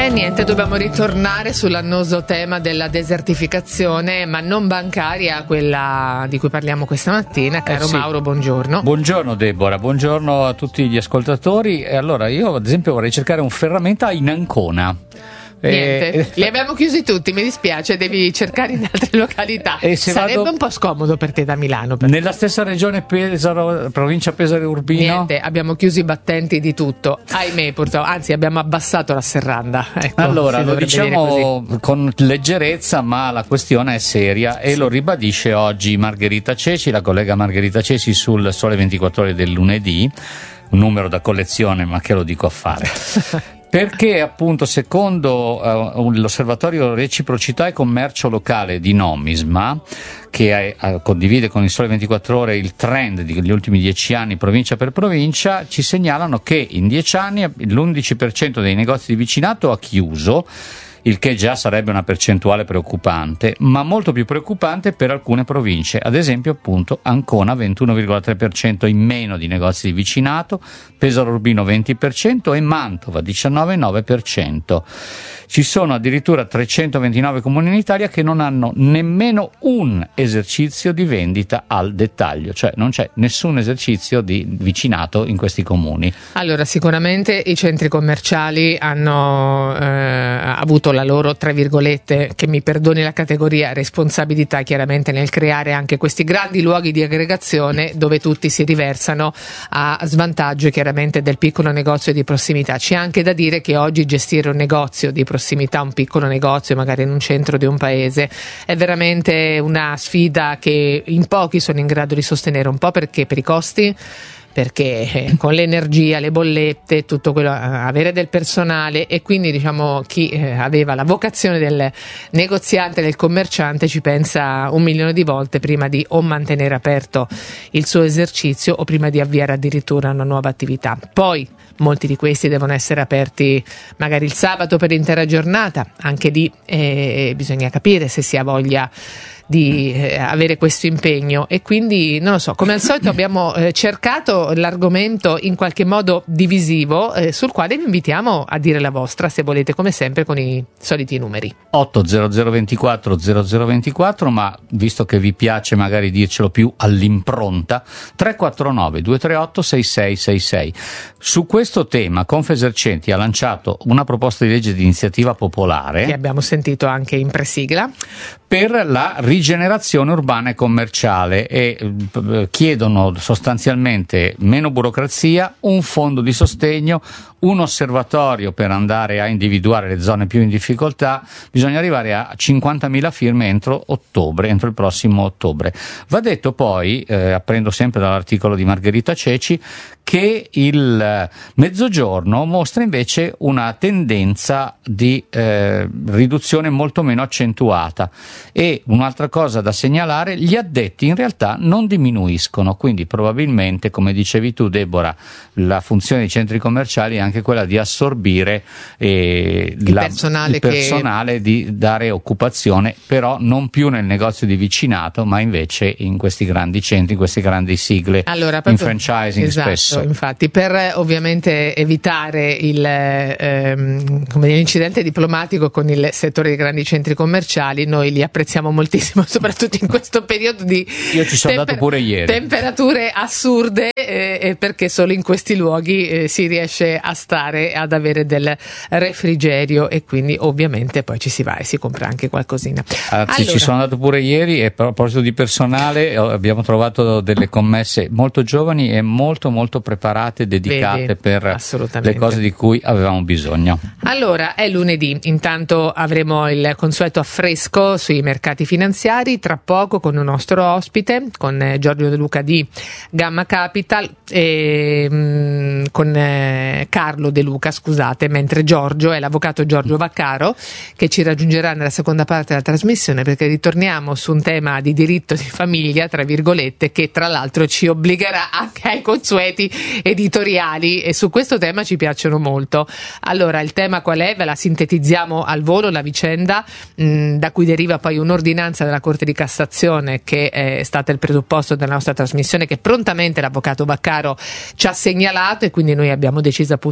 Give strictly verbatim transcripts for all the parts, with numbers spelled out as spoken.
E niente, dobbiamo ritornare sull'annoso tema della desertificazione, ma non bancaria, quella di cui parliamo questa mattina. Caro eh sì. Mauro, buongiorno. Buongiorno Deborah, buongiorno a tutti gli ascoltatori. E allora io ad esempio vorrei cercare un ferramenta in Ancona. Niente, eh, li abbiamo chiusi tutti, mi dispiace, devi cercare in altre località. E se Sarebbe vado... un po' scomodo per te da Milano. Per Nella stessa regione Pesaro, provincia Pesaro e Urbino? Niente, abbiamo chiuso i battenti di tutto, ahimè purtroppo, anzi abbiamo abbassato la serranda. Ecco, allora lo diciamo con leggerezza, ma la questione è seria e sì. Lo ribadisce oggi Margherita Ceci, la collega Margherita Ceci sul Sole ventiquattro Ore del lunedì, un numero da collezione, ma che lo dico a fare. Perché appunto secondo uh, l'osservatorio Reciprocità e Commercio Locale di Nomisma, che uh, condivide con il Sole ventiquattro Ore il trend degli ultimi dieci anni provincia per provincia, ci segnalano che in dieci anni l'undici per cento dei negozi di vicinato ha chiuso, il che già sarebbe una percentuale preoccupante, ma molto più preoccupante per alcune province, ad esempio appunto Ancona ventuno virgola tre per cento in meno di negozi di vicinato, Pesaro Urbino venti per cento e Mantova diciannove virgola nove per cento. Ci sono addirittura trecentoventinove comuni in Italia che non hanno nemmeno un esercizio di vendita al dettaglio, cioè non c'è nessun esercizio di vicinato in questi comuni. Allora sicuramente i centri commerciali hanno eh, avuto la loro, tra virgolette, che mi perdoni la categoria, responsabilità chiaramente nel creare anche questi grandi luoghi di aggregazione dove tutti si riversano a svantaggio chiaramente del piccolo negozio di prossimità. C'è anche da dire che oggi gestire un negozio di prossimità, un piccolo negozio magari in un centro di un paese, è veramente una sfida che in pochi sono in grado di sostenere, un po' perché per i costi, perché eh, con l'energia, le bollette, tutto quello, avere del personale, e quindi diciamo chi eh, aveva la vocazione del negoziante, del commerciante, ci pensa un milione di volte prima di o mantenere aperto il suo esercizio o prima di avviare addirittura una nuova attività. Poi molti di questi devono essere aperti magari il sabato per l'intera giornata, anche lì eh, bisogna capire se si ha voglia di eh, avere questo impegno, e quindi non lo so, come al solito abbiamo eh, cercato l'argomento in qualche modo divisivo, eh, sul quale vi invitiamo a dire la vostra, se volete, come sempre con i soliti numeri otto zero zero ventiquattro zero zero ventiquattro, ma visto che vi piace magari dircelo più all'impronta, tre quattro nove due tre otto sei sei sei sei. Su questo tema Confesercenti ha lanciato una proposta di legge di iniziativa popolare che abbiamo sentito anche in presigla per la rigenerazione urbana e commerciale, e eh, chiedono sostanzialmente meno burocrazia, un fondo di sostegno, un osservatorio per andare a individuare le zone più in difficoltà. Bisogna arrivare a cinquantamila firme entro ottobre, entro il prossimo ottobre. Va detto poi, eh, apprendo sempre dall'articolo di Margherita Ceci, che il Mezzogiorno mostra invece una tendenza di eh, riduzione molto meno accentuata, e un'altra cosa da segnalare: gli addetti in realtà non diminuiscono, quindi probabilmente, come dicevi tu Deborah, la funzione dei centri commerciali è anche quella di assorbire eh, il la, personale, il personale che... di dare occupazione, però non più nel negozio di vicinato, ma invece in questi grandi centri, in queste grandi sigle, allora, in proprio, franchising, esatto, spesso. Infatti, per ovviamente evitare il, ehm, come dire, l'incidente diplomatico con il settore dei grandi centri commerciali, noi li apprezziamo moltissimo, soprattutto in questo periodo di Io ci sono temper- andato pure ieri. temperature assurde, eh, perché solo in questi luoghi eh, si riesce a stare, ad avere del refrigerio, e quindi ovviamente poi ci si va e si compra anche qualcosina. Anzi, allora, ci sono andato pure ieri, e a proposito di personale abbiamo trovato delle commesse molto giovani e molto molto preparate, dedicate vedi, per le cose di cui avevamo bisogno. Allora, è lunedì, intanto avremo il consueto affresco sui mercati finanziari, tra poco con un nostro ospite, con Giorgio De Luca di Gamma Capital, e mh, con eh, Carlo De Luca, scusate, mentre Giorgio è l'avvocato Giorgio Vaccaro, che ci raggiungerà nella seconda parte della trasmissione, perché ritorniamo su un tema di diritto di famiglia, tra virgolette, che tra l'altro ci obbligherà anche ai consueti editoriali, e su questo tema ci piacciono molto. Allora, il tema qual è? Ve la sintetizziamo al volo, la vicenda mh, da cui deriva poi un'ordinanza della Corte di Cassazione, che è stata il presupposto della nostra trasmissione, che prontamente l'avvocato Vaccaro ci ha segnalato, e quindi noi abbiamo deciso appunto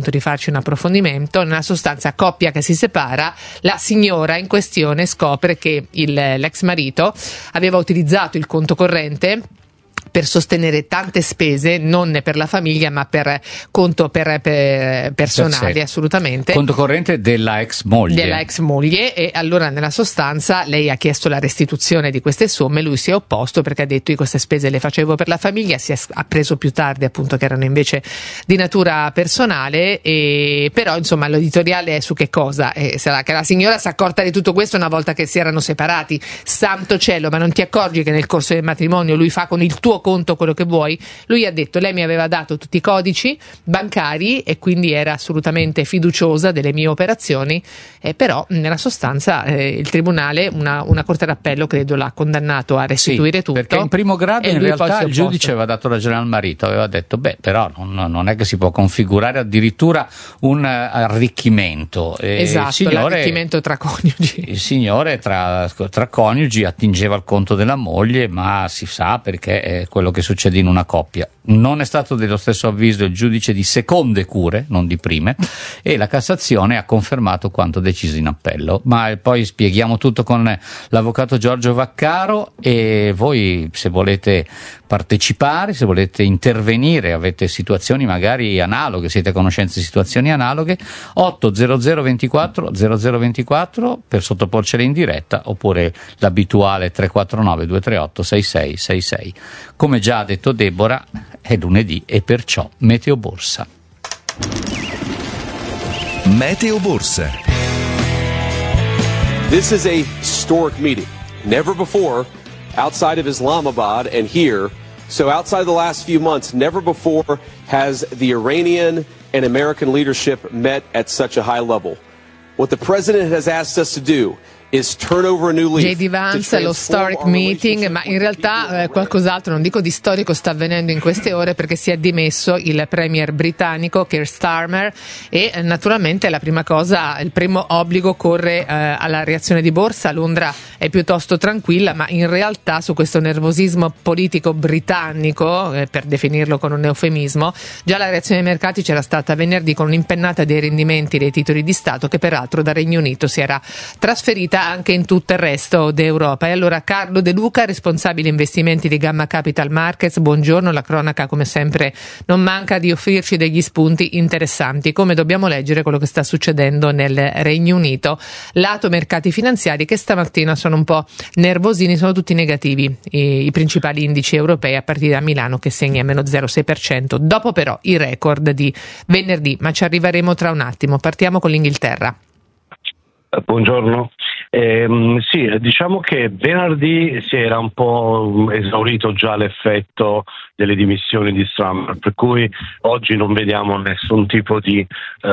chiesto di farci un approfondimento. Nella sostanza, coppia che si separa, la signora in questione scopre che il, l'ex marito aveva utilizzato il conto corrente per sostenere tante spese, non per la famiglia ma per conto per, per personali, per assolutamente. Conto corrente della ex moglie. Della ex moglie, e allora nella sostanza lei ha chiesto la restituzione di queste somme, lui si è opposto perché ha detto: io queste spese le facevo per la famiglia, si è appreso più tardi appunto che erano invece di natura personale, e però insomma l'editoriale è su che cosa? Eh, sarà che la signora si è accorta di tutto questo una volta che si erano separati, santo cielo, ma non ti accorgi che nel corso del matrimonio lui fa con il tuo conto quello che vuoi? Lui ha detto: lei mi aveva dato tutti i codici bancari e quindi era assolutamente fiduciosa delle mie operazioni, eh, però nella sostanza eh, il tribunale, una, una corte d'appello credo, l'ha condannato a restituire sì, tutto, perché in primo grado in realtà il giudice aveva dato ragione al marito, aveva detto beh però non, non è che si può configurare addirittura un arricchimento. Esatto, il signore, l'arricchimento tra coniugi. Il signore tra, tra coniugi attingeva al conto della moglie, ma si sa perché è quello che succede in una coppia. Non è stato dello stesso avviso il giudice di seconde cure, non di prime, e la Cassazione ha confermato quanto deciso in appello. Ma poi spieghiamo tutto con l'avvocato Giorgio Vaccaro, e voi se volete partecipare, se volete intervenire, avete situazioni magari analoghe, siete a conoscenza di situazioni analoghe, otto zero zero ventiquattro zero zero ventiquattro per sottoporcele in diretta, oppure l'abituale tre quattro nove due tre otto sei sei sei sei. Come già ha detto Deborah, è lunedì e perciò Meteo Borsa. Meteo Borsa. This is a historic meeting. Never before, outside of Islamabad and here, so outside the last few months, never before has the Iranian and American leadership met at such a high level. What the president has asked us to do J D Vance, lo historic meeting, ma in realtà eh, qualcos'altro, non dico di storico, sta avvenendo in queste ore, perché si è dimesso il premier britannico Keir Starmer, e eh, naturalmente la prima cosa, il primo obbligo corre eh, alla reazione di borsa. Londra è piuttosto tranquilla, ma in realtà su questo nervosismo politico britannico, eh, per definirlo con un eufemismo, già la reazione dei mercati c'era stata venerdì con un'impennata dei rendimenti dei titoli di Stato, che peraltro dal Regno Unito si era trasferita anche in tutto il resto d'Europa. E allora Carlo De Luca, responsabile investimenti di Gamma Capital Markets, buongiorno. La cronaca come sempre non manca di offrirci degli spunti interessanti. Come dobbiamo leggere quello che sta succedendo nel Regno Unito? Lato mercati finanziari, che stamattina sono un po' nervosini, sono tutti negativi i, i principali indici europei, a partire da Milano che segna meno zero virgola sei per cento, dopo però i record di venerdì, ma ci arriveremo tra un attimo. Partiamo con l'Inghilterra. Buongiorno. Eh, sì, diciamo che venerdì si era un po' esaurito già l'effetto delle dimissioni di Starmer, per cui oggi non vediamo nessun tipo di,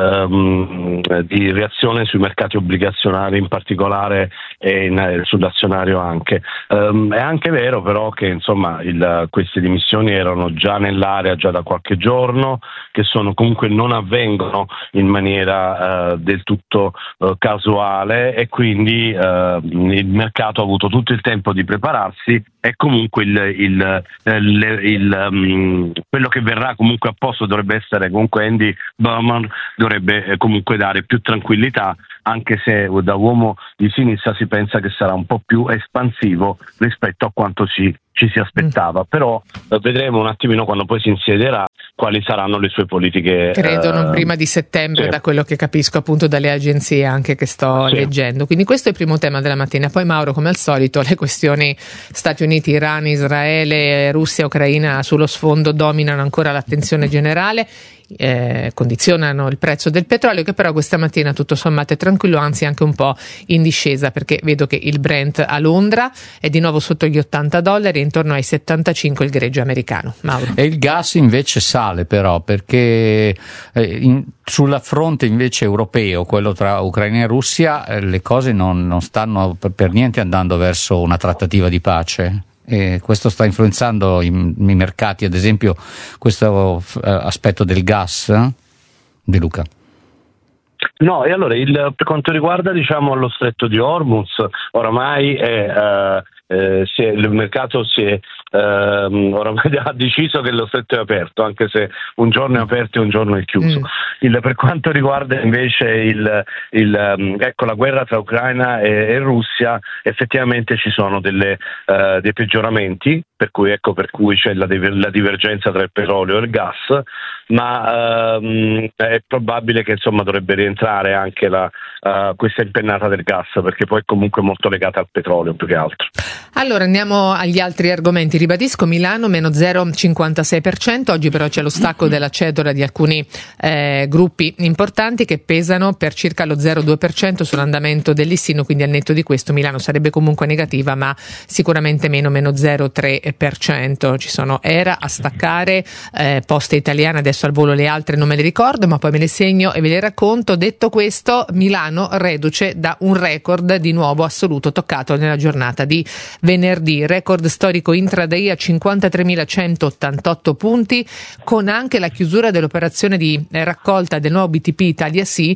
um, di reazione sui mercati obbligazionari in particolare, e in, sull'azionario anche. Um, è anche vero però che insomma il, queste dimissioni erano già nell'area già da qualche giorno, che sono comunque non avvengono in maniera uh, del tutto uh, casuale, e quindi Uh, il mercato ha avuto tutto il tempo di prepararsi, e comunque il, il, il, il, um, quello che verrà comunque a posto dovrebbe essere comunque Andy Burnham, dovrebbe eh, comunque dare più tranquillità, anche se da uomo di sinistra si pensa che sarà un po' più espansivo rispetto a quanto ci, ci si aspettava, mm. però eh, vedremo un attimino quando poi si insiederà quali saranno le sue politiche. Credo non eh, prima di settembre, sì. Da quello che capisco appunto dalle agenzie anche che sto sì. leggendo. Quindi questo è il primo tema della mattina. Poi Mauro, come al solito, le questioni Stati Uniti, Iran, Israele, Russia, Ucraina sullo sfondo dominano ancora l'attenzione generale. Eh, condizionano il prezzo del petrolio, che però questa mattina tutto sommato è tranquillo, anzi anche un po' in discesa, perché vedo che il Brent a Londra è di nuovo sotto gli ottanta dollari e intorno ai settantacinque il greggio americano. Mauro. E il gas invece sale però, perché eh, in, sulla fronte invece europeo, quello tra Ucraina e Russia, eh, le cose non, non stanno per, per niente andando verso una trattativa di pace. E questo sta influenzando i, i mercati, ad esempio questo eh, aspetto del gas, eh? De Luca. No, e allora il, per quanto riguarda diciamo lo stretto di Hormuz, oramai è, eh, eh, si è, il mercato si è ehm, oramai ha deciso che lo stretto è aperto, anche se un giorno è aperto e un giorno è chiuso. Mm. Il, per quanto riguarda invece il, il ecco la guerra tra Ucraina e, e Russia, effettivamente ci sono delle, uh, dei peggioramenti, per cui ecco per cui c'è la, la divergenza tra il petrolio e il gas, ma uh, è probabile che insomma dovrebbe rientrare anche la, uh, questa impennata del gas, perché poi è comunque molto legata al petrolio più che altro. Allora andiamo agli altri argomenti. Ribadisco, Milano meno zero virgola cinquantasei per cento, oggi però c'è lo stacco della cedola di alcuni eh, gruppi importanti che pesano per circa lo zero virgola due per cento sull'andamento del listino, quindi al netto di questo Milano sarebbe comunque negativa, ma sicuramente meno meno zero virgola tre per cento. Ci sono Era a staccare, eh, Poste Italiane, adesso al volo le altre non me le ricordo, ma poi me le segno e ve le racconto. Detto questo, Milano reduce da un record di nuovo assoluto toccato nella giornata di venerdì, record storico intraday a cinquantatremilacentoottantotto punti, con anche la chiusura dell'operazione di raccolta del nuovo B T P Italia Sì,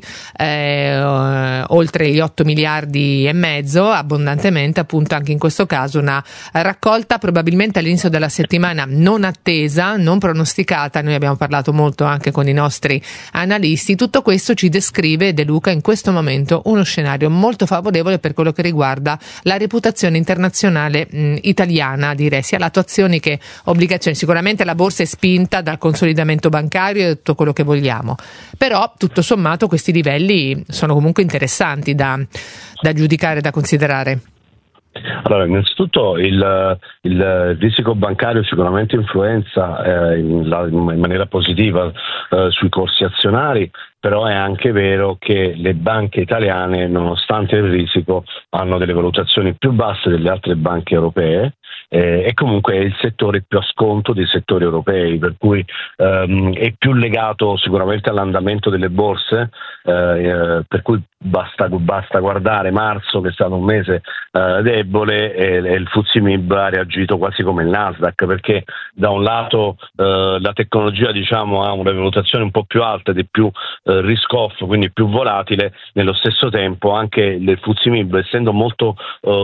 eh, oltre gli otto miliardi e mezzo, abbondantemente, appunto anche in questo caso una raccolta probabilmente all'inizio della settimana non attesa, non pronosticata. Noi abbiamo parlato molto anche con i nostri analisti. Tutto questo ci descrive, De Luca, in questo momento uno scenario molto favorevole per quello che riguarda la reputazione internazionale mh, italiana, direi, sia lato azioni che obbligazioni. Sicuramente la borsa è spinta dal consolidamento bancario e tutto quello che vogliamo, però tutto sommato questi livelli sono comunque interessanti da, da giudicare, da considerare. Allora, innanzitutto il, il risico bancario sicuramente influenza eh, in, la, in maniera positiva eh, sui corsi azionari, però è anche vero che le banche italiane, nonostante il risico, hanno delle valutazioni più basse delle altre banche europee eh, e comunque è il settore più a sconto dei settori europei, per cui ehm, è più legato sicuramente all'andamento delle borse, eh, per cui basta, basta guardare marzo, che è stato un mese eh, debole, e, e il F T S E M I B ha reagito quasi come il Nasdaq, perché da un lato eh, la tecnologia diciamo ha una valutazione un po' più alta ed è più eh, risk off, quindi più volatile. Nello stesso tempo anche il F T S E M I B, essendo molto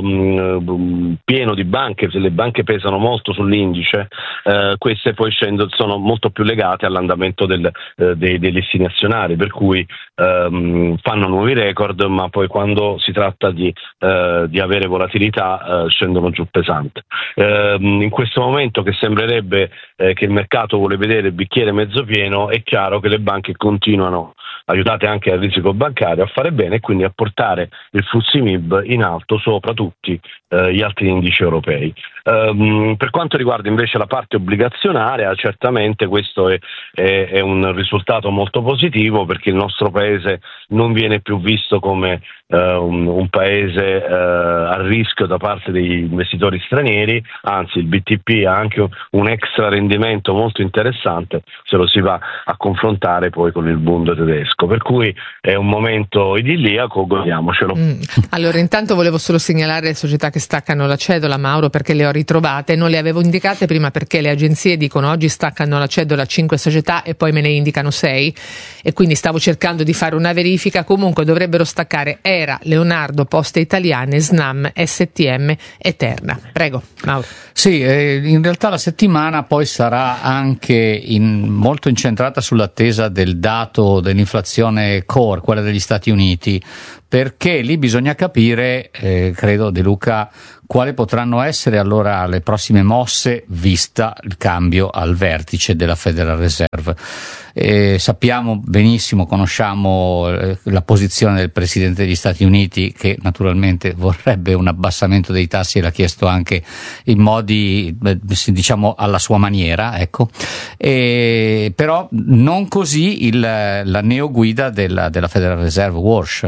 um, pieno di banche, se le banche pesano molto sull'indice, eh, queste poi scendo, sono molto più legate all'andamento del, eh, dei, dei listini azionari, per cui um, fanno nuovi record, ma poi quando si tratta di, eh, di avere volatilità eh, scendono giù pesante. Eh, in questo momento che sembrerebbe eh, che il mercato vuole vedere il bicchiere mezzo pieno, è chiaro che le banche continuano, aiutate anche dal risico bancario, a fare bene e quindi a portare il F T S E M I B in alto sopra tutti eh, gli altri indici europei. Um, per quanto riguarda invece la parte obbligazionaria, certamente questo è, è, è un risultato molto positivo, perché il nostro paese non viene più visto come uh, un, un paese uh, a rischio da parte degli investitori stranieri, anzi il B T P ha anche un extra rendimento molto interessante se lo si va a confrontare poi con il Bund tedesco, per cui è un momento idilliaco, godiamocelo. Mm. Allora, intanto volevo solo segnalare le società che staccano la cedola, Mauro, perché le ho ritrovate, non le avevo indicate prima perché le agenzie dicono oggi staccano la cedola cinque società e poi me ne indicano sei, e quindi stavo cercando di fare una verifica. Comunque dovrebbero staccare Era, Leonardo, Poste Italiane, Snam, S T M e Terna. Prego, Mauro. Sì, eh, in realtà la settimana poi sarà anche in, molto incentrata sull'attesa del dato dell'inflazione core, quella degli Stati Uniti, perché lì bisogna capire, eh, credo De Luca, quali potranno essere allora le prossime mosse vista il cambio al vertice della Federal Reserve. Eh, sappiamo benissimo, conosciamo eh, la posizione del Presidente degli Stati Uniti, che naturalmente vorrebbe un abbassamento dei tassi e l'ha chiesto anche in modi, eh, diciamo, alla sua maniera, ecco. E, però non così il, la neoguida della, della Federal Reserve, Walsh.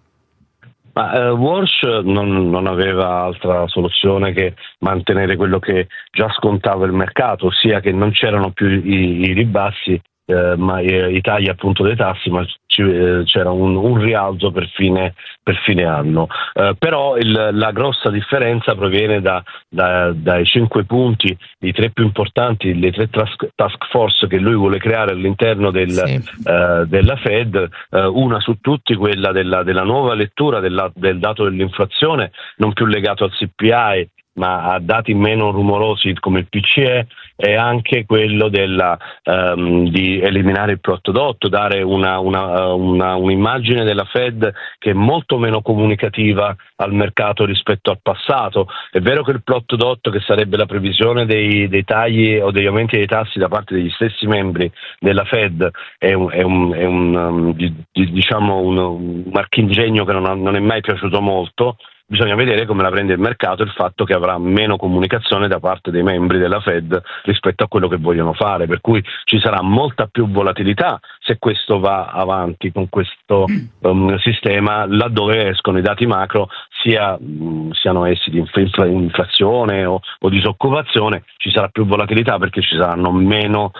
Ma uh, Walsh non, non aveva altra soluzione che mantenere quello che già scontava il mercato, ossia che non c'erano più i, i ribassi, eh, ma i, i tagli appunto dei tassi, ma ci, eh, c'era un, un rialzo per fine, per fine anno. Eh, però il, la grossa differenza proviene da, da, dai cinque punti, i tre più importanti, le tre task, task force che lui vuole creare all'interno del, sì. eh, della Fed, eh, una su tutti, quella della, della nuova lettura della, del dato dell'inflazione, non più legato al C P I ma a dati meno rumorosi come il P C E, è anche quello della, um, di eliminare il prodotto, dare una, una, una, un'immagine della Fed che è molto meno comunicativa al mercato rispetto al passato. È vero che il prodotto, che sarebbe la previsione dei, dei tagli o degli aumenti dei tassi da parte degli stessi membri della Fed, è un, è un, è un um, di, di, diciamo un, un marchingegno che non, ha, non è mai piaciuto molto. Bisogna vedere come la prende il mercato, il fatto che avrà meno comunicazione da parte dei membri della Fed rispetto a quello che vogliono fare, per cui ci sarà molta più volatilità se questo va avanti con questo um, sistema, laddove escono i dati macro, sia um, siano essi di infl- inflazione o, o disoccupazione, ci sarà più volatilità perché ci saranno meno,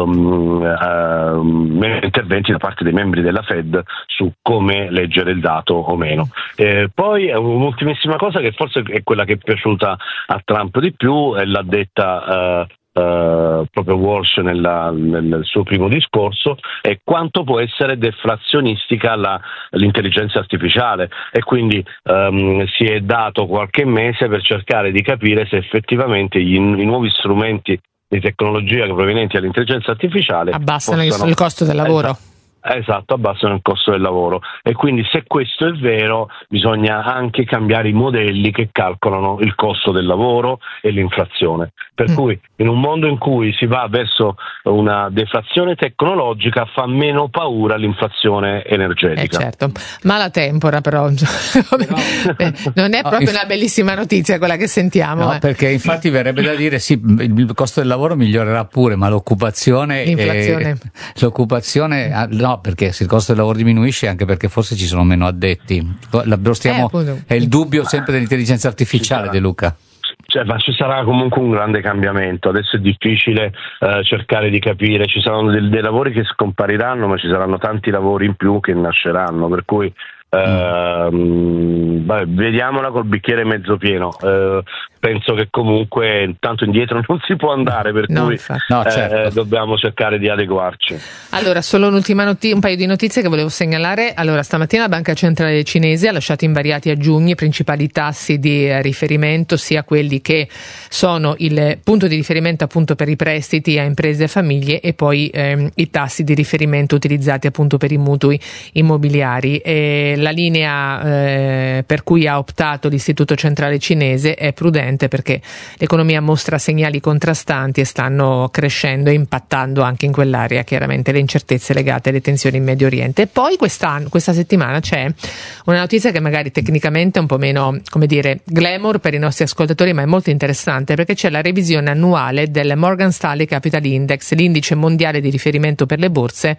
um, uh, meno interventi da parte dei membri della Fed su come leggere il dato o meno. Eh, poi un Ultimissima cosa, che forse è quella che è piaciuta a Trump di più, e l'ha detta uh, uh, proprio Walsh nella, nel suo primo discorso, è quanto può essere deflazionistica la, l'intelligenza artificiale, e quindi um, si è dato qualche mese per cercare di capire se effettivamente gli, i nuovi strumenti di tecnologia provenienti dall'intelligenza artificiale abbassano possano, il costo del lavoro. Esatto. Esatto, abbassano il costo del lavoro, e quindi se questo è vero bisogna anche cambiare i modelli che calcolano il costo del lavoro e l'inflazione, per mm. cui in un mondo in cui si va verso una deflazione tecnologica fa meno paura l'inflazione energetica. Eh certo, ma la tempora però, però non è proprio no, una bellissima notizia quella che sentiamo. No, eh. perché infatti verrebbe da dire sì, il costo del lavoro migliorerà pure, ma l'occupazione, l'inflazione, eh, l'occupazione no, No, perché se il costo del lavoro diminuisce è anche perché forse ci sono meno addetti. Lo stiamo, eh, è il dubbio sempre dell'intelligenza artificiale, De Luca. Cioè, ma ci sarà comunque un grande cambiamento. Adesso è difficile uh, cercare di capire, ci saranno dei, dei lavori che scompariranno, ma ci saranno tanti lavori in più che nasceranno, per cui Uh, mm. vabbè, vediamola col bicchiere mezzo pieno. Uh, penso che comunque tanto indietro non si può andare, per no, cui no, certo. eh, dobbiamo cercare di adeguarci. Allora, solo un'ultima notizia, un paio di notizie che volevo segnalare. Allora, stamattina la Banca Centrale Cinese ha lasciato invariati a giugno i principali tassi di riferimento, sia quelli che sono il punto di riferimento appunto per i prestiti a imprese e famiglie, e poi ehm, i tassi di riferimento utilizzati appunto per i mutui immobiliari. E la linea eh, per cui ha optato l'Istituto Centrale Cinese è prudente, perché l'economia mostra segnali contrastanti e stanno crescendo e impattando anche in quell'area chiaramente le incertezze legate alle tensioni in Medio Oriente. E poi quest'anno, questa settimana c'è una notizia che magari tecnicamente è un po' meno, come dire, glamour per i nostri ascoltatori, ma è molto interessante, perché c'è la revisione annuale del Morgan Stanley Capital Index, l'indice mondiale di riferimento per le borse,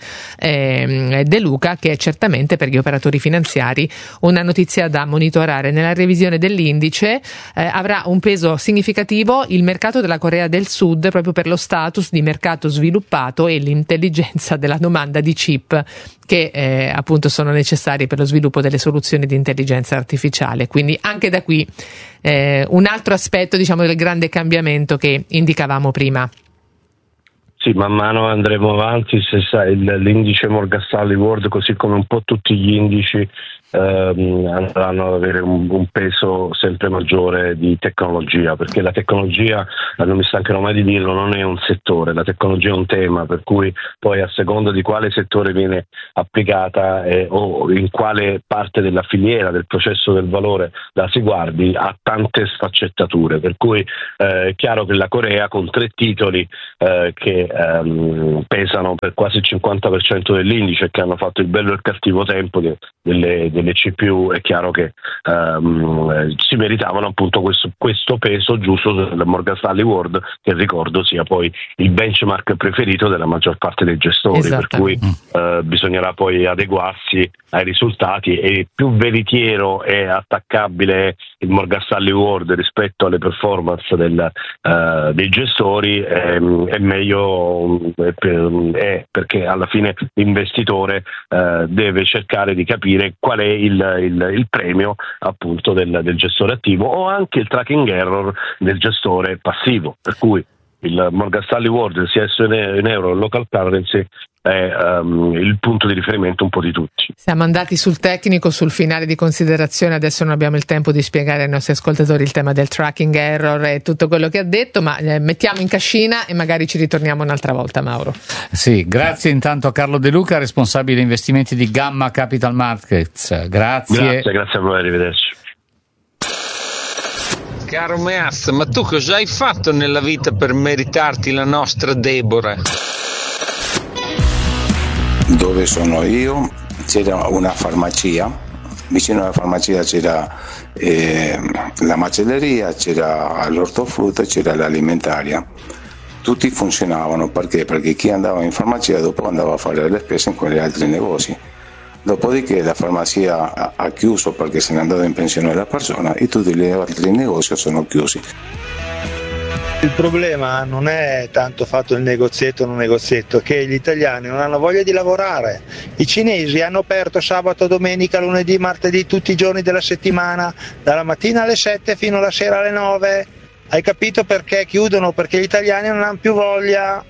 eh, De Luca, che è certamente per gli operatori finanziari una notizia da monitorare. Nella revisione dell'indice eh, avrà un peso significativo il mercato della Corea del Sud, proprio per lo status di mercato sviluppato e l'intelligenza della domanda di chip che eh, appunto sono necessari per lo sviluppo delle soluzioni di intelligenza artificiale. Quindi anche da qui eh, un altro aspetto, diciamo, del grande cambiamento che indicavamo prima. Sì, man mano andremo avanti, se sai, l'indice Morgan Stanley World, così come un po' tutti gli indici, ehm, andranno ad avere un, un peso sempre maggiore di tecnologia, perché la tecnologia, non mi stancherò mai di dirlo, non è un settore, la tecnologia è un tema, per cui poi a seconda di quale settore viene applicata eh, o in quale parte della filiera, del processo del valore la si guardi, ha tante sfaccettature, per cui eh, è chiaro che la Corea, con tre titoli eh, che ehm, pesano per quasi il cinquanta per cento dell'indice, che hanno fatto il bello e il cattivo tempo de, delle, delle C P U, è chiaro che ehm, si meritavano appunto questo, questo peso giusto del Morgan Stanley World, che ricordo sia poi il benchmark preferito della maggior parte dei gestori, per cui eh, bisognerà poi adeguarsi ai risultati, e più veritiero e attaccabile il Morgan Stanley World rispetto alle performance del, uh, dei gestori è, è meglio, è perché alla fine l'investitore uh, deve cercare di capire qual è il, il, il premio appunto del, del gestore attivo, o anche il tracking error del gestore passivo, per cui il Morgan Stanley World, sia esso in euro o local currency, è um, il punto di riferimento un po' di tutti. Siamo andati sul tecnico, sul finale di considerazione, adesso non abbiamo il tempo di spiegare ai nostri ascoltatori il tema del tracking error e tutto quello che ha detto, ma eh, mettiamo in cascina e magari ci ritorniamo un'altra volta, Mauro. Sì, grazie intanto a Carlo De Luca, responsabile investimenti di Gamma Capital Markets. Grazie. Grazie, grazie a voi, arrivederci. Caro Meaz, ma tu cosa hai fatto nella vita per meritarti la nostra Deborah? Dove sono io c'era una farmacia, vicino alla farmacia c'era eh, la macelleria, c'era l'ortofrutta, c'era l'alimentarià. Tutti funzionavano, perché? Perché chi andava in farmacia dopo andava a fare le spese in quegli altri negozi. Dopodiché la farmacia ha, ha chiuso perché se n'è andata in pensione la persona e tutti gli altri negozi sono chiusi. Il problema non è tanto fatto il negozietto o non negozietto, che gli italiani non hanno voglia di lavorare. I cinesi hanno aperto sabato, domenica, lunedì, martedì, tutti i giorni della settimana, dalla mattina alle sette fino alla sera alle nove. Hai capito perché chiudono? Perché gli italiani non hanno più voglia.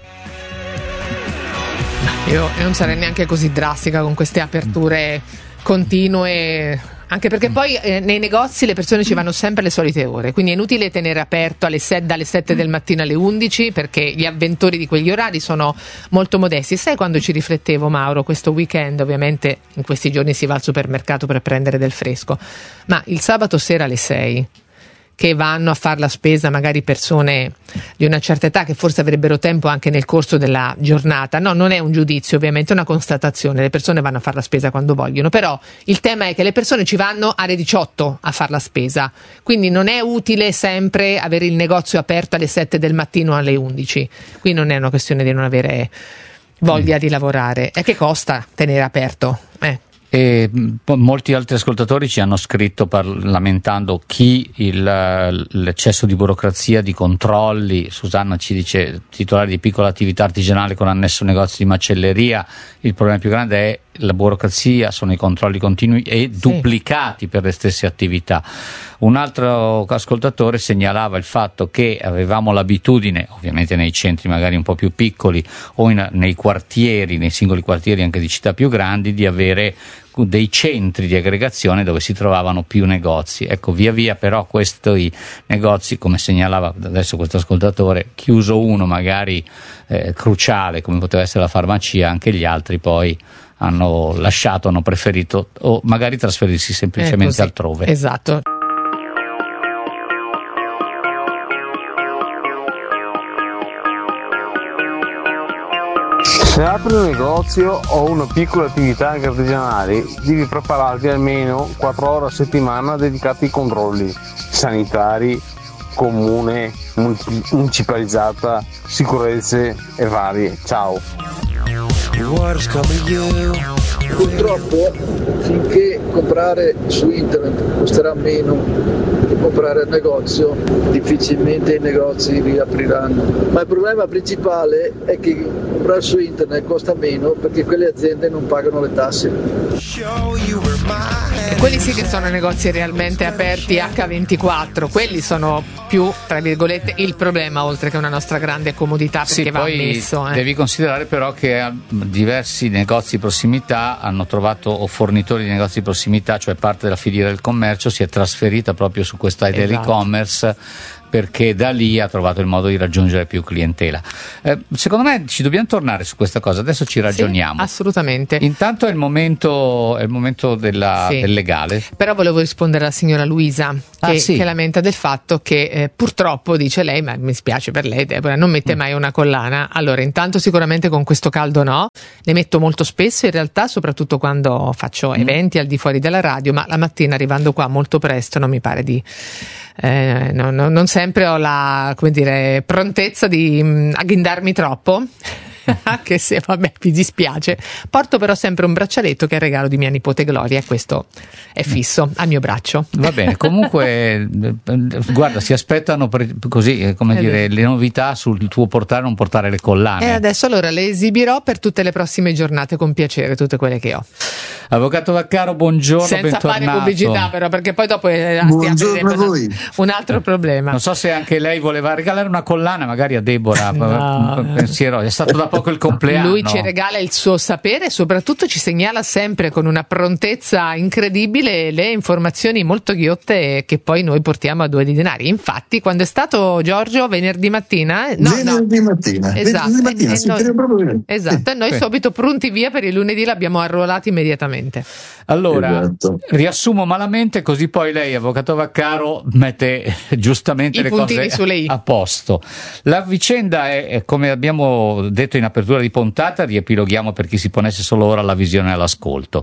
Io non sarei neanche così drastica con queste aperture continue. Anche perché poi eh, nei negozi le persone ci vanno sempre alle solite ore, quindi è inutile tenere aperto alle set, dalle sette del mattino alle undici, perché gli avventori di quegli orari sono molto modesti. Sai quando ci riflettevo, Mauro, questo weekend, ovviamente in questi giorni si va al supermercato per prendere del fresco, ma il sabato sera alle sei, che vanno a fare la spesa magari persone di una certa età che forse avrebbero tempo anche nel corso della giornata, no, non è un giudizio ovviamente, è una constatazione, le persone vanno a fare la spesa quando vogliono, però il tema è che le persone ci vanno alle diciotto a fare la spesa, quindi non è utile sempre avere il negozio aperto alle sette del mattino o alle undici, qui non è una questione di non avere voglia mm. di lavorare, e che costa tenere aperto? Eh. E molti altri ascoltatori ci hanno scritto par- lamentando chi il, l'eccesso di burocrazia, di controlli. Susanna ci dice, titolare di piccola attività artigianale con annesso negozio di macelleria, il problema più grande è la burocrazia, sono i controlli continui e sì. duplicati per le stesse attività. Un altro ascoltatore segnalava il fatto che avevamo l'abitudine, ovviamente nei centri magari un po' più piccoli o in, nei quartieri, nei singoli quartieri anche di città più grandi, di avere dei centri di aggregazione dove si trovavano più negozi. Ecco, via via però questi negozi, come segnalava adesso questo ascoltatore, chiuso uno magari eh, cruciale come poteva essere la farmacia, anche gli altri poi hanno lasciato, hanno preferito o magari trasferirsi semplicemente altrove. Esatto. Se apri un negozio o una piccola attività anche artigianale, devi prepararti almeno quattro ore a settimana dedicate ai controlli sanitari, comune, municipalizzata, sicurezze e varie. Ciao. Purtroppo finché comprare su internet costerà meno che comprare al negozio, difficilmente i negozi riapriranno. Ma il problema principale è che comprare su internet costa meno perché quelle aziende non pagano le tasse. E quelli sì che sono negozi realmente aperti acca ventiquattro, quelli sono più, tra virgolette, il problema, oltre che una nostra grande comodità, perché sì, va poi ammesso. Eh. Devi considerare però che diversi negozi di prossimità hanno trovato, o fornitori di negozi di prossimità, cioè parte della filiera del commercio, si è trasferita proprio su questa idea esatto. dell'e-commerce, perché da lì ha trovato il modo di raggiungere più clientela. Eh, secondo me ci dobbiamo tornare su questa cosa, adesso ci ragioniamo. Sì, assolutamente. Intanto è il momento, è il momento della, sì. del legale. Però volevo rispondere alla signora Luisa che, ah, sì. che lamenta del fatto che eh, purtroppo, dice lei, ma mi spiace per lei Deborah, non mette mm. mai una collana. Allora, intanto sicuramente con questo caldo no, ne metto molto spesso in realtà, soprattutto quando faccio mm. eventi al di fuori della radio, ma la mattina arrivando qua molto presto non mi pare di... Eh, no, no, non sempre ho la, come dire, prontezza di mh, agghindarmi troppo anche se vabbè mi dispiace, porto però sempre un braccialetto che è il regalo di mia nipote Gloria e questo è fisso al mio braccio. Va bene, comunque guarda, si aspettano per, così come È dire vero. le novità sul tuo portare o non portare le collane. E adesso allora le esibirò per tutte le prossime giornate con piacere, tutte quelle che ho. Avvocato Vaccaro, buongiorno, Senza bentornato. fare pubblicità però, perché poi dopo eh, Buongiorno a voi. un altro problema. Non so se anche lei voleva regalare una collana magari a Deborah. No. Pensiero, è stato da poco il compleanno. Lui ci regala il suo sapere e soprattutto ci segnala sempre con una prontezza incredibile le informazioni molto ghiotte che poi noi portiamo a due di denari. Infatti quando è stato Giorgio venerdì mattina no, venerdì no. mattina Esatto, venerdì mattina e si noi, crea proprio venerdì. esatto, e noi Sì. subito pronti via per il lunedì l'abbiamo arruolati immediatamente. Allora, Esatto. riassumo malamente, così poi lei, avvocato Vaccaro, mette giustamente I le puntini cose sulle i. a posto. La vicenda è, è, come abbiamo detto in apertura di puntata, riepiloghiamo per chi si ponesse solo ora alla visione e all'ascolto.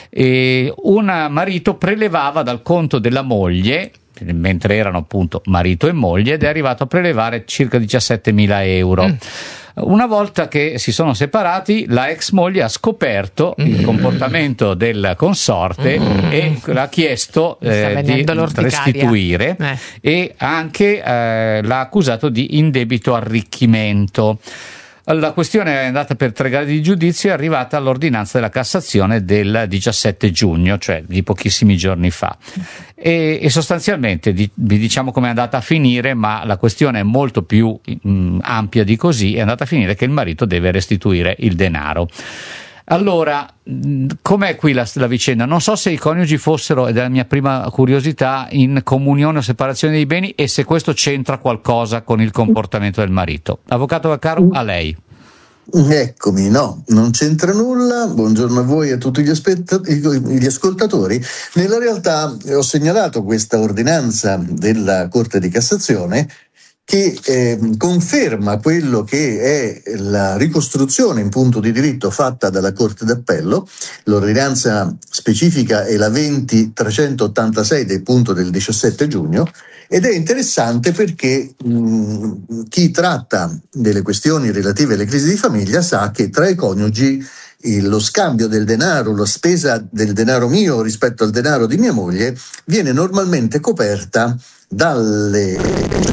E un marito prelevava dal conto della moglie, mentre erano appunto marito e moglie, ed è arrivato a prelevare circa diciassettemila euro. Mm. Una volta che si sono separati, la ex moglie ha scoperto mm. il comportamento del consorte mm. e l'ha chiesto eh, di restituire eh. e anche eh, l'ha accusato di indebito arricchimento. La questione è andata per tre gradi di giudizio e è arrivata all'ordinanza della Cassazione del diciassette giugno, cioè di pochissimi giorni fa. E, e sostanzialmente di, vi diciamo come è andata a finire, ma la questione è molto più mh, ampia di così. È andata a finire che il marito deve restituire il denaro. Allora, com'è qui la, la vicenda? Non so se i coniugi fossero, ed è la mia prima curiosità, in comunione o separazione dei beni e se questo c'entra qualcosa con il comportamento del marito. Avvocato Vaccaro, a lei. Eccomi, no, non c'entra nulla. Buongiorno a voi e a tutti gli, aspetta- gli ascoltatori. Nella realtà ho segnalato questa ordinanza della Corte di Cassazione che eh, conferma quello che è la ricostruzione in punto di diritto fatta dalla Corte d'Appello. L'ordinanza specifica è la venti trecentottantasei del punto del diciassette giugno ed è interessante perché mh, chi tratta delle questioni relative alle crisi di famiglia sa che tra i coniugi il, lo scambio del denaro, la spesa del denaro mio rispetto al denaro di mia moglie viene normalmente coperta dalle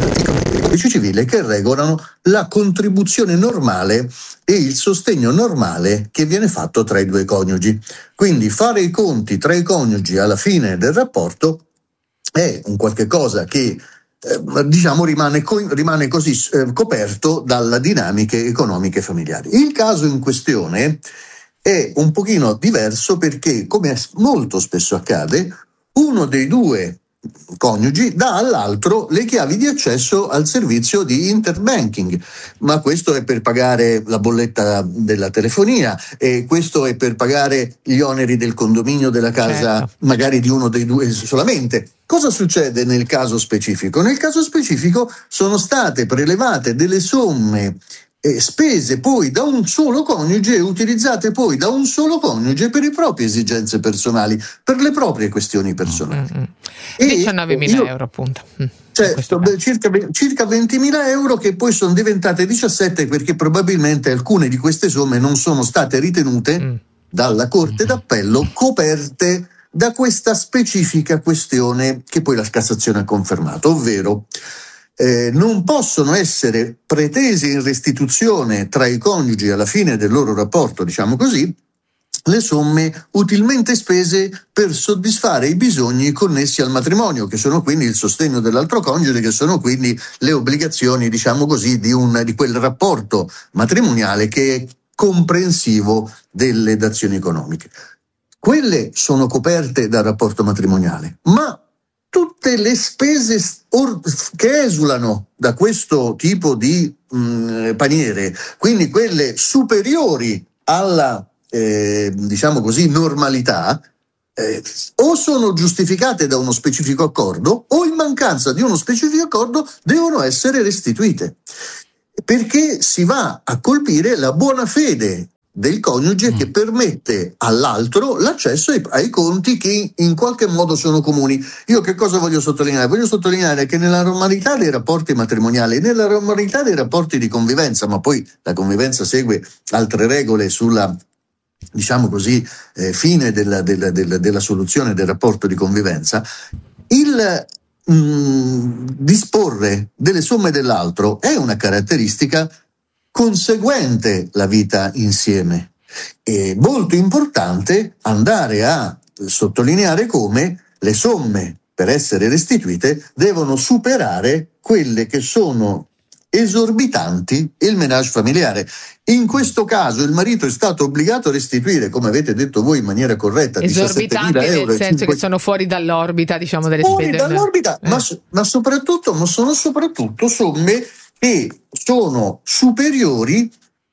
codice civile che regolano la contribuzione normale e il sostegno normale che viene fatto tra i due coniugi. Quindi fare i conti tra i coniugi alla fine del rapporto è un qualche cosa che eh, diciamo rimane, co- rimane così eh, coperto dalle dinamiche economiche familiari. Il caso in questione è un pochino diverso perché, come molto spesso accade, uno dei due coniugi dà all'altro le chiavi di accesso al servizio di interbanking, ma questo è per pagare la bolletta della telefonia e questo è per pagare gli oneri del condominio della casa, certo, magari di uno dei due solamente. Cosa succede nel caso specifico? Nel caso specifico sono state prelevate delle somme eh, spese poi da un solo coniuge e utilizzate poi da un solo coniuge per le proprie esigenze personali, per le proprie questioni personali. Mm-hmm. diciannovemila euro appunto. Mm. Certo, beh, circa, circa ventimila euro che poi sono diventate diciassette perché probabilmente alcune di queste somme non sono state ritenute mm. dalla Corte d'Appello coperte da questa specifica questione che poi la Cassazione ha confermato, ovvero eh, non possono essere pretese in restituzione tra i coniugi alla fine del loro rapporto, diciamo così, le somme utilmente spese per soddisfare i bisogni connessi al matrimonio, che sono quindi il sostegno dell'altro coniuge, che sono quindi le obbligazioni, diciamo così, di, un, di quel rapporto matrimoniale che è comprensivo delle dazioni economiche. Quelle sono coperte dal rapporto matrimoniale, ma tutte le spese or- che esulano da questo tipo di mh, paniere, quindi quelle superiori alla Eh, diciamo così normalità, eh, o sono giustificate da uno specifico accordo o in mancanza di uno specifico accordo devono essere restituite, perché si va a colpire la buona fede del coniuge che permette all'altro l'accesso ai, ai conti che in qualche modo sono comuni. Io che cosa voglio sottolineare? Voglio sottolineare che nella normalità dei rapporti matrimoniali, nella normalità dei rapporti di convivenza, ma poi la convivenza segue altre regole sulla, diciamo così, eh, fine della, della, della, della soluzione del rapporto di convivenza, il mh, disporre delle somme dell'altro è una caratteristica conseguente la vita insieme. È molto importante andare a sottolineare come le somme per essere restituite devono superare quelle che sono esorbitanti il ménage familiare. In questo caso il marito è stato obbligato a restituire, come avete detto voi in maniera corretta, esorbitanti euro, nel senso cinque... che sono fuori dall'orbita, diciamo, delle fuori spese. dall'orbita, eh. ma, ma soprattutto ma sono soprattutto somme che sono superiori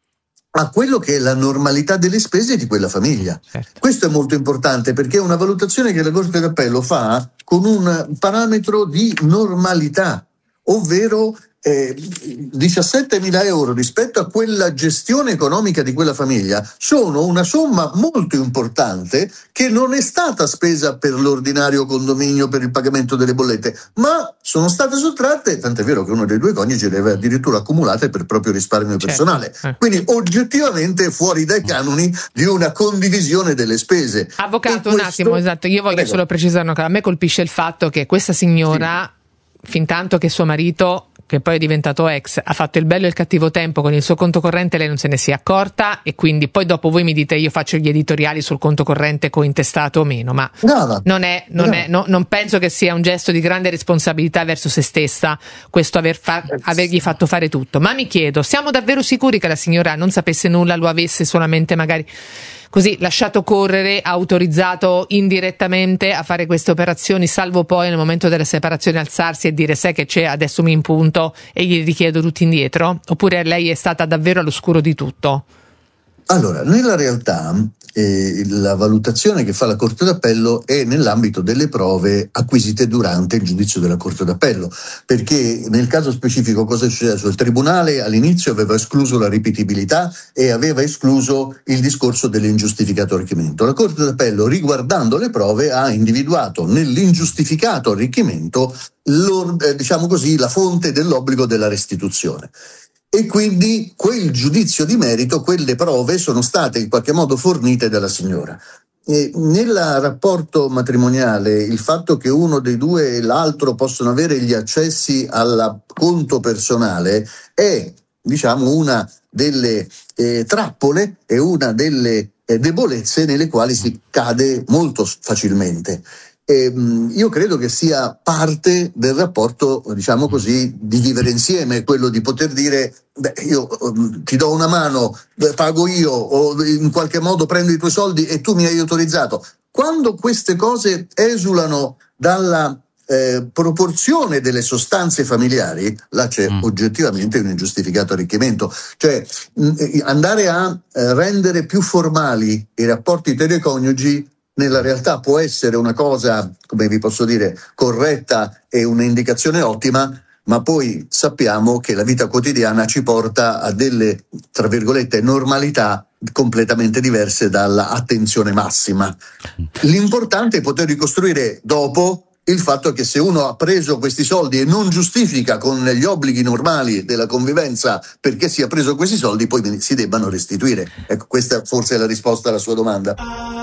a quello che è la normalità delle spese di quella famiglia. Certo. Questo è molto importante perché è una valutazione che la Corte d'Appello fa con un parametro di normalità, ovvero eh, diciassettemila euro rispetto a quella gestione economica di quella famiglia sono una somma molto importante che non è stata spesa per l'ordinario condominio, per il pagamento delle bollette, ma sono state sottratte, tant'è vero che uno dei due coniugi le aveva addirittura accumulate per proprio risparmio personale. Certo. Quindi oggettivamente fuori dai canoni di una condivisione delle spese. Avvocato, questo... un attimo, esatto, io voglio Prego. solo precisare una cosa. A me colpisce il fatto che questa signora, sì. fin tanto che suo marito, che poi è diventato ex, ha fatto il bello e il cattivo tempo con il suo conto corrente, lei non se ne sia accorta, e quindi poi dopo voi mi dite io faccio gli editoriali sul conto corrente cointestato o meno, ma no, non è, non, no. è no, non penso che sia un gesto di grande responsabilità verso se stessa questo aver fa- avergli fatto fare tutto. Ma mi chiedo, siamo davvero sicuri che la signora non sapesse nulla, lo avesse solamente magari così lasciato correre, autorizzato indirettamente a fare queste operazioni, salvo poi nel momento della separazione alzarsi e dire sai che c'è, adesso mi impunto e gli richiedo tutti indietro? Oppure lei è stata davvero all'oscuro di tutto? Allora, nella realtà eh, la valutazione che fa la Corte d'Appello è nell'ambito delle prove acquisite durante il giudizio della Corte d'Appello, perché nel caso specifico cosa è successo? Il Tribunale all'inizio aveva escluso la ripetibilità e aveva escluso il discorso dell'ingiustificato arricchimento. La Corte d'Appello, riguardando le prove, ha individuato nell'ingiustificato arricchimento eh, diciamo così, la fonte dell'obbligo della restituzione. E quindi quel giudizio di merito, quelle prove sono state in qualche modo fornite dalla signora. E nel rapporto matrimoniale il fatto che uno dei due e l'altro possono avere gli accessi al conto personale è, diciamo, una delle eh, trappole e una delle eh, debolezze nelle quali si cade molto facilmente. E, mh, io credo che sia parte del rapporto, diciamo così, di vivere insieme, quello di poter dire beh, io um, ti do una mano, pago io o in qualche modo prendo i tuoi soldi e tu mi hai autorizzato. Quando queste cose esulano dalla eh, proporzione delle sostanze familiari, là c'è mm. oggettivamente un ingiustificato arricchimento. Cioè mh, andare a eh, rendere più formali i rapporti tra i coniugi nella realtà può essere una cosa, come vi posso dire, corretta e un'indicazione ottima, ma poi sappiamo che la vita quotidiana ci porta a delle, tra virgolette, normalità completamente diverse dalla attenzione massima. L'importante è poter ricostruire dopo il fatto che se uno ha preso questi soldi e non giustifica con gli obblighi normali della convivenza perché si ha preso questi soldi, poi si debbano restituire. Ecco, questa forse è la risposta alla sua domanda.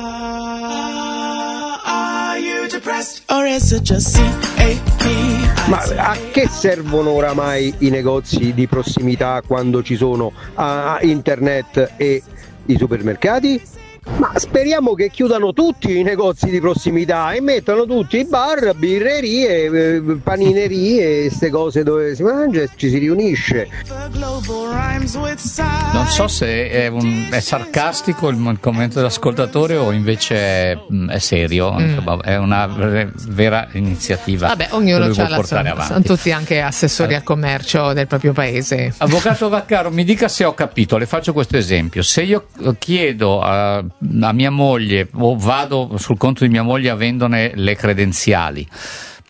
Ma a che servono oramai i negozi di prossimità quando ci sono a internet e i supermercati? Ma speriamo che chiudano tutti i negozi di prossimità e mettano tutti i bar, birrerie, paninerie e queste cose dove si mangia e ci si riunisce. Non so se è, un, è sarcastico il commento dell'ascoltatore o invece è, è serio, mm. è una vera iniziativa. Vabbè, ognuno che ha vuole portare la, avanti. Sono tutti anche assessori al commercio del proprio paese. Avvocato Vaccaro, mi dica se ho capito, le faccio questo esempio. Se io chiedo a a mia moglie o vado sul conto di mia moglie avendone le credenziali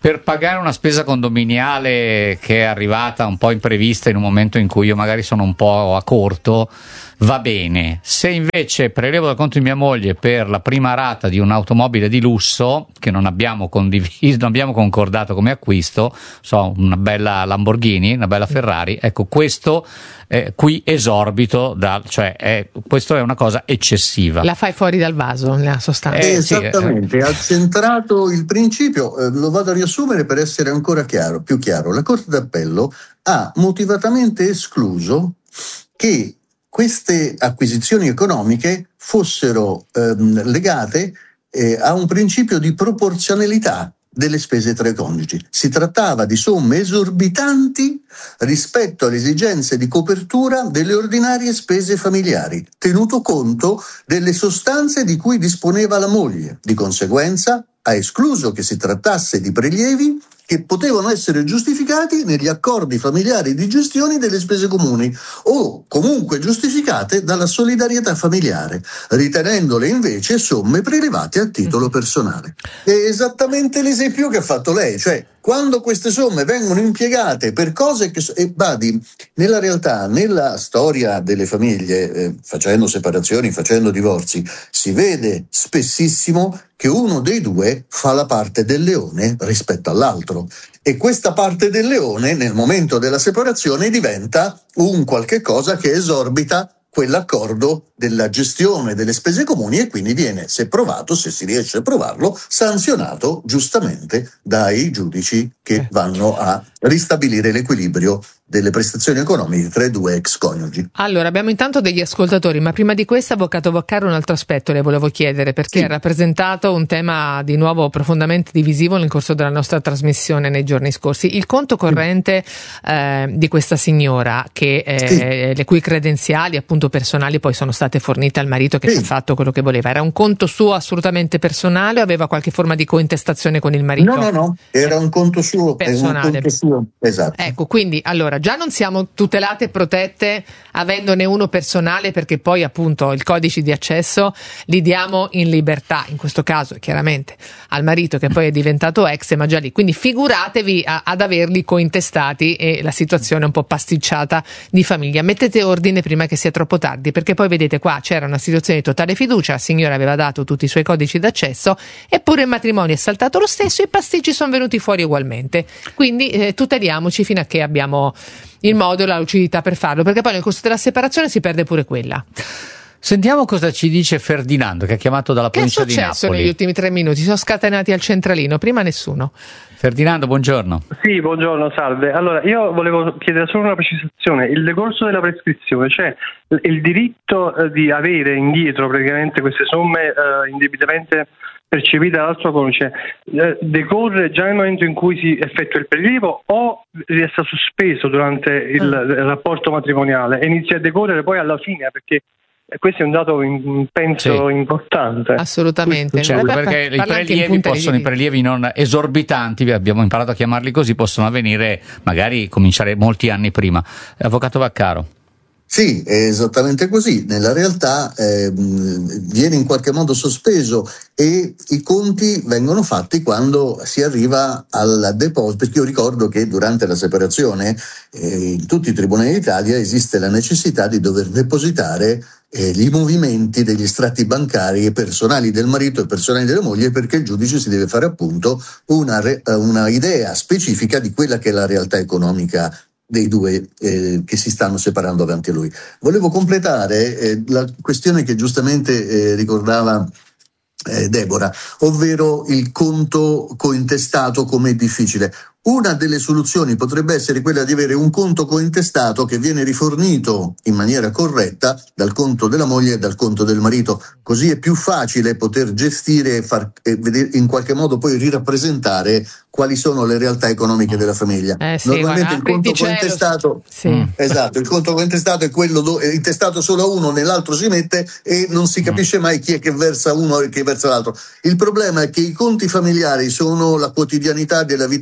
per pagare una spesa condominiale che è arrivata un po' imprevista in un momento in cui io magari sono un po' a corto, va bene. Se invece prelevo dal conto di mia moglie per la prima rata di un'automobile di lusso che non abbiamo condiviso, non abbiamo concordato come acquisto, so, una bella Lamborghini, una bella Ferrari, ecco, questo eh, qui esorbito, da, cioè è, questo è una cosa eccessiva. La fai fuori dal vaso, nella sostanza. Eh, esattamente, sì, ha centrato il principio, eh, lo vado a riassumere per essere ancora chiaro, più chiaro. La Corte d'Appello ha motivatamente escluso che queste acquisizioni economiche fossero ehm, legate eh, a un principio di proporzionalità delle spese tra i coniugi. Si trattava di somme esorbitanti rispetto alle esigenze di copertura delle ordinarie spese familiari, tenuto conto delle sostanze di cui disponeva la moglie. Di conseguenza ha escluso che si trattasse di prelievi che potevano essere giustificati negli accordi familiari di gestione delle spese comuni o comunque giustificate dalla solidarietà familiare, ritenendole invece somme prelevate a titolo personale. È esattamente l'esempio che ha fatto lei, cioè quando queste somme vengono impiegate per cose che, e badi, nella realtà, nella storia delle famiglie, eh, facendo separazioni, facendo divorzi, si vede spessissimo che uno dei due fa la parte del leone rispetto all'altro. E questa parte del leone, nel momento della separazione, diventa un qualche cosa che esorbita quell'accordo della gestione delle spese comuni e quindi viene, se provato, se si riesce a provarlo, sanzionato giustamente dai giudici che vanno a ristabilire l'equilibrio delle prestazioni economiche tra i due ex coniugi. Allora, abbiamo intanto degli ascoltatori, ma prima di questo, avvocato Vaccaro, un altro aspetto le volevo chiedere, perché sì, ha rappresentato un tema di nuovo profondamente divisivo nel corso della nostra trasmissione nei giorni scorsi. Il conto corrente eh, di questa signora, che eh, sì, le cui credenziali appunto personali poi sono state fornite al marito che sì, ha fatto quello che voleva, era un conto suo assolutamente personale o aveva qualche forma di cointestazione con il marito? No, no, no, era un conto suo personale. Un conto suo. Esatto. Ecco, quindi allora già non siamo tutelate e protette avendone uno personale, perché poi appunto il codice di accesso li diamo in libertà, in questo caso chiaramente al marito che poi è diventato ex, ma già lì, quindi figuratevi a, ad averli cointestati e la situazione è un po' pasticciata di famiglia. Mettete ordine prima che sia troppo tardi, perché poi vedete qua c'era una situazione di totale fiducia, la signora aveva dato tutti i suoi codici d'accesso eppure il matrimonio è saltato lo stesso e i pasticci sono venuti fuori ugualmente, quindi eh, tuteliamoci fino a che abbiamo il modo e la lucidità per farlo, perché poi nel corso della separazione si perde pure quella. Sentiamo cosa ci dice Ferdinando, che ha chiamato dalla provincia di Napoli. Che è successo negli ultimi tre minuti? Sono scatenati al centralino, prima nessuno. Ferdinando, buongiorno. Sì, buongiorno, salve. Allora, io volevo chiedere solo una precisazione. Il decorso della prescrizione, cioè il diritto eh, di avere indietro praticamente queste somme eh, indebitamente percepite dall'altro coniuge, eh, decorre già nel momento in cui si effettua il prelievo o resta sospeso durante il, mm. il rapporto matrimoniale e inizia a decorrere poi alla fine, perché questo è un dato in, penso sì, importante. Assolutamente. Certo, perché i prelievi possono, i prelievi non esorbitanti, abbiamo imparato a chiamarli così, possono avvenire magari cominciare molti anni prima. Avvocato Vaccaro. Sì, è esattamente così. Nella realtà eh, viene in qualche modo sospeso e i conti vengono fatti quando si arriva al deposito, perché io ricordo che durante la separazione eh, in tutti i tribunali d'Italia esiste la necessità di dover depositare eh, i movimenti degli estratti bancari personali del marito e personali della moglie, perché il giudice si deve fare appunto una, re, una idea specifica di quella che è la realtà economica dei due eh, che si stanno separando davanti a lui. Volevo completare eh, la questione che giustamente eh, ricordava eh, Deborah, ovvero il conto cointestato come difficile. Una delle soluzioni potrebbe essere quella di avere un conto cointestato che viene rifornito in maniera corretta dal conto della moglie e dal conto del marito, così è più facile poter gestire e, far, e vedere, in qualche modo poi rirappresentare quali sono le realtà economiche della famiglia. Eh sì, Normalmente guarda, il conto cointestato sì. esatto, il conto cointestato è quello do, è intestato solo a uno, nell'altro si mette e non si capisce mai chi è che versa uno e chi versa l'altro. Il problema è che i conti familiari sono la quotidianità della vita di ognuno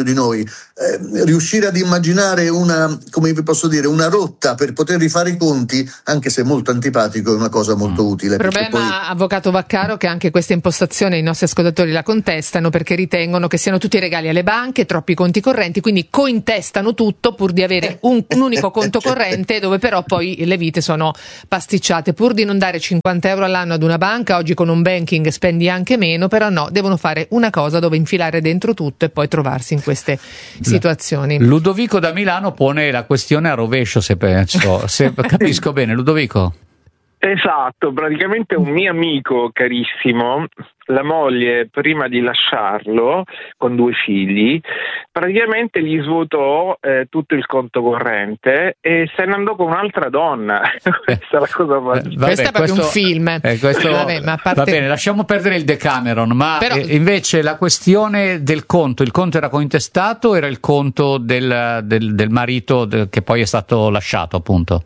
ognuno di noi. Eh, riuscire ad immaginare una, come vi posso dire, una rotta per poter rifare i conti, anche se molto antipatico, è una cosa molto utile. Il problema, poi... avvocato Vaccaro, che anche questa impostazione i nostri ascoltatori la contestano perché ritengono che siano tutti regali alle banche, troppi conti correnti, quindi cointestano tutto pur di avere un, un unico conto corrente dove però poi le vite sono pasticciate. Pur di non dare cinquanta euro all'anno ad una banca, oggi con un banking spendi anche meno, però no, devono fare una cosa dove infilare dentro tutto e poi trovarsi in queste situazioni. Ludovico da Milano pone la questione a rovescio, se penso, se capisco bene. Ludovico. Esatto, praticamente un mio amico carissimo, la moglie prima di lasciarlo con due figli, praticamente gli svuotò eh, tutto il conto corrente e se ne andò con un'altra donna. Questa è la cosa maggiore. Eh, questo è proprio questo, un film. Eh, questo, Vabbè, ma a parte... Va bene, lasciamo perdere il Decameron, ma Però... eh, invece la questione del conto, il conto era cointestato o era il conto del, del, del marito del, che poi è stato lasciato, appunto?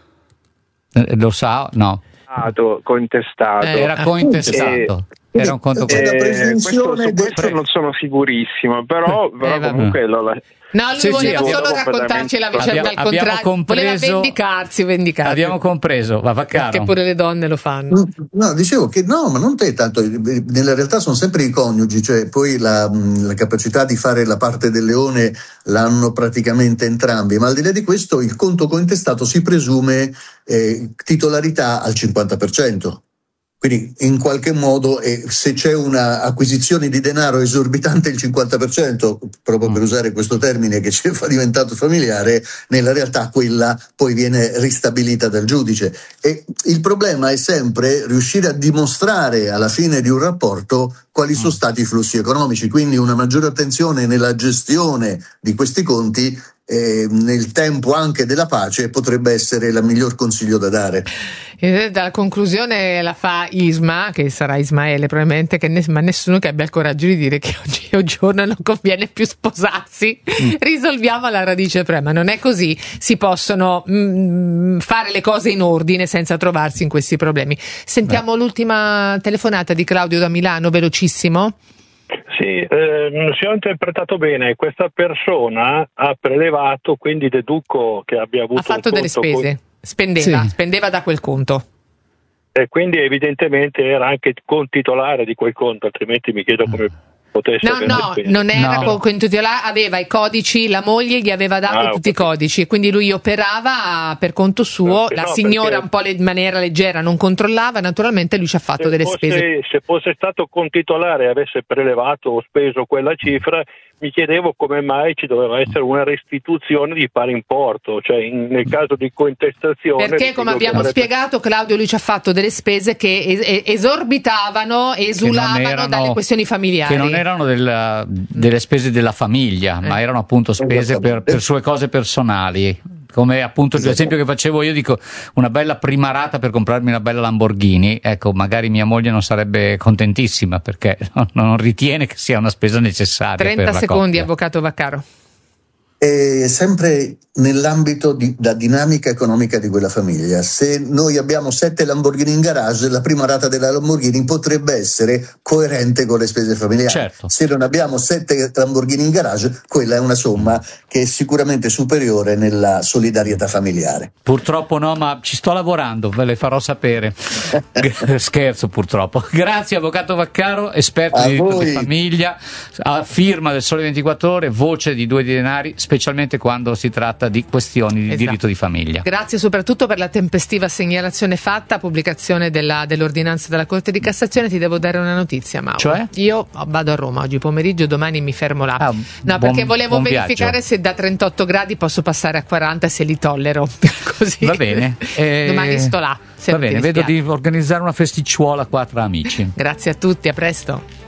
Lo sa? No. Cointestato. Eh, era cointestato. E, era un conto eh, questo, su del... questo non sono sicurissimo, però, però eh, comunque lo, No, lui sì, voleva sì, solo raccontarci la vicenda, al contrario, compreso, voleva vendicarsi, vendicarsi. Abbiamo compreso, va Vaccaro. Perché pure le donne lo fanno. No, dicevo che no, ma non te tanto, nella realtà sono sempre i coniugi, cioè poi la, la capacità di fare la parte del leone l'hanno praticamente entrambi, ma al di là di questo il conto cointestato si presume eh, titolarità al cinquanta per cento. Quindi in qualche modo eh, se c'è una acquisizione di denaro esorbitante il cinquanta per cento, proprio per usare questo termine che ci è diventato familiare, nella realtà quella poi viene ristabilita dal giudice. E il problema è sempre riuscire a dimostrare alla fine di un rapporto quali sono stati i flussi economici, quindi una maggiore attenzione nella gestione di questi conti eh, nel tempo anche della pace potrebbe essere il miglior consiglio da dare. E dalla conclusione la fa Isma, che sarà Ismaele probabilmente, che ne, ma nessuno che abbia il coraggio di dire che oggi è un giorno non conviene più sposarsi, mm. risolviamo alla radice prima. Non è così, si possono mm, fare le cose in ordine senza trovarsi in questi problemi. Sentiamo Beh. l'ultima telefonata di Claudio da Milano, velocissimo. Sì, eh, se ho interpretato bene, questa persona ha prelevato, quindi deduco che abbia avuto ha fatto un delle spese, con... spendeva, sì. spendeva da quel conto. E quindi evidentemente era anche contitolare di quel conto, altrimenti mi chiedo come potesse no no spese. non era no. contitolare, aveva i codici, la moglie gli aveva dato ah, tutti i codici, quindi lui operava per conto suo, perché la no, signora perché... un po' in maniera leggera non controllava, naturalmente lui ci ha fatto se delle fosse, spese. Se fosse stato contitolare e avesse prelevato o speso quella cifra, mi chiedevo come mai ci doveva essere una restituzione di pari importo, cioè in, nel caso di cointestazione. Perché come abbiamo avrebbe... spiegato, Claudio, lui ci ha fatto delle spese che es- esorbitavano, esulavano erano, dalle questioni familiari. Che non erano del, delle spese della famiglia, eh. ma erano appunto spese per, per sue cose personali. Come appunto l'esempio che facevo io, dico una bella prima rata per comprarmi una bella Lamborghini, ecco, magari mia moglie non sarebbe contentissima perché non, non ritiene che sia una spesa necessaria. trenta per la secondi, coppia. Avvocato Vaccaro. È sempre nell'ambito di, da dinamica economica di quella famiglia. Se noi abbiamo sette Lamborghini in garage, la prima rata della Lamborghini potrebbe essere coerente con le spese familiari. Certo. Se non abbiamo sette Lamborghini in garage, quella è una somma che è sicuramente superiore nella solidarietà familiare. Purtroppo no, ma ci sto lavorando, ve le farò sapere. Scherzo, purtroppo. Grazie Avvocato Vaccaro, esperto a di diritto voi. di famiglia, a firma del Sole ventiquattro Ore, voce di Due Denari, specialmente quando si tratta di questioni di esatto. diritto di famiglia. Grazie soprattutto per la tempestiva segnalazione fatta, pubblicazione della, dell'ordinanza della Corte di Cassazione. Ti devo dare una notizia, Mauro. Cioè? Io vado a Roma oggi pomeriggio, domani mi fermo là. Ah, no, buon, perché volevo verificare viaggio. se da trentotto gradi posso passare a quaranta, se li tollero. Così. Va bene. Eh, domani sto là. Va bene, vedo di organizzare una festicciuola qua tra amici. Grazie a tutti, a presto.